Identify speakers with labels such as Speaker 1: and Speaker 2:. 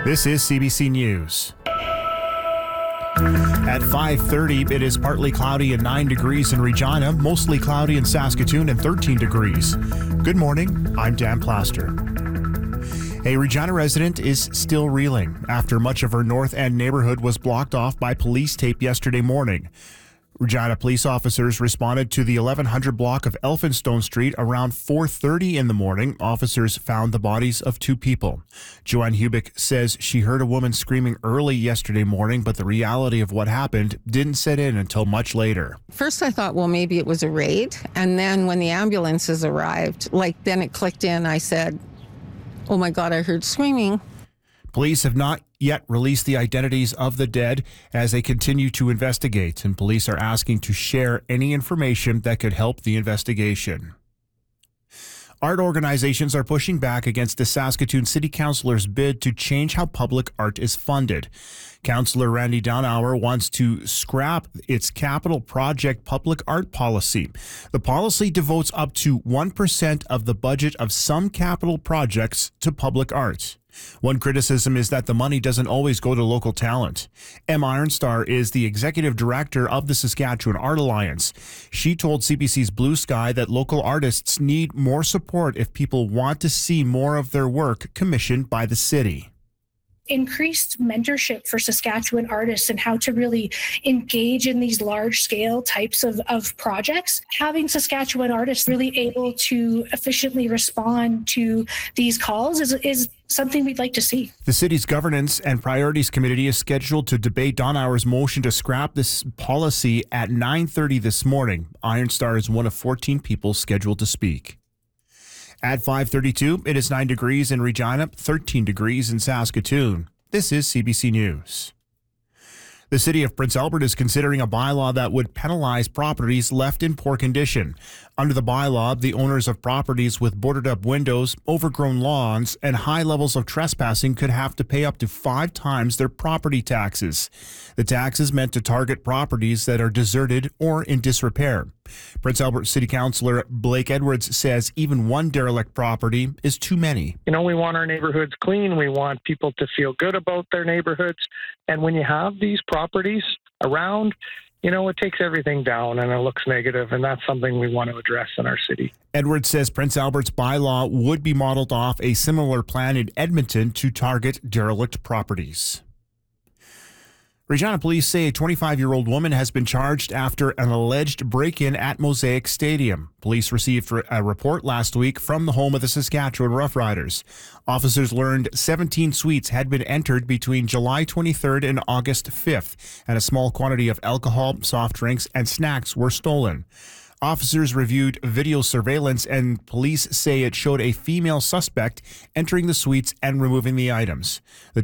Speaker 1: This is CBC News. At 5:30, it is partly cloudy and 9 degrees in Regina, mostly cloudy in Saskatoon and 13 degrees. Good morning, I'm Dan Plaster. A Regina resident is still reeling after much of her North End neighborhood was blocked off by police tape yesterday morning. Regina police officers responded to the 1100 block of Elphinstone Street around 4:30 in the morning. Officers found the bodies of two people. Joanne Hubick says she heard a woman screaming early yesterday morning, but the reality of what happened didn't set in until much later.
Speaker 2: First I thought, well, maybe it was a raid. And then when the ambulances arrived, then it clicked in. I said, oh my God, I heard screaming.
Speaker 1: Police have not yet released the identities of the dead as they continue to investigate, and police are asking to share any information that could help the investigation. Art organizations are pushing back against the Saskatoon City Councilor's bid to change how public art is funded. Councillor Randy Donauer wants to scrap its capital project public art policy. The policy devotes up to 1% of the budget of some capital projects to public art. One criticism is that the money doesn't always go to local talent. Em Ironstar is the executive director of the Saskatchewan Art Alliance. She told CBC's Blue Sky that local artists need more support if people want to see more of their work commissioned by the city.
Speaker 3: Increased mentorship for Saskatchewan artists and how to really engage in these large-scale types of projects. Having Saskatchewan artists really able to efficiently respond to these calls is something we'd like to see.
Speaker 1: The city's Governance and Priorities Committee is scheduled to debate Donauer's motion to scrap this policy at 9:30 this morning. Ironstar is one of 14 people scheduled to speak. At 5:32, it is 9 degrees in Regina, 13 degrees in Saskatoon. This is CBC News. The city of Prince Albert is considering a bylaw that would penalize properties left in poor condition. Under the bylaw, the owners of properties with boarded up windows, overgrown lawns, and high levels of trespassing could have to pay up to 5 times their property taxes. The tax is meant to target properties that are deserted or in disrepair. Prince Albert City Councillor Blake Edwards says even one derelict property is too many.
Speaker 4: You know, we want our neighborhoods clean. We want people to feel good about their neighborhoods. And when you have these properties around, you know, it takes everything down and it looks negative, and that's something we want to address in our city.
Speaker 1: Edwards says Prince Albert's bylaw would be modeled off a similar plan in Edmonton to target derelict properties. Regina police say a 25-year-old woman has been charged after an alleged break-in at Mosaic Stadium. Police received a report last week from the home of the Saskatchewan Roughriders. Officers learned 17 suites had been entered between July 23rd and August 5th, and a small quantity of alcohol, soft drinks, and snacks were stolen. Officers reviewed video surveillance, and police say it showed a female suspect entering the suites and removing the items. The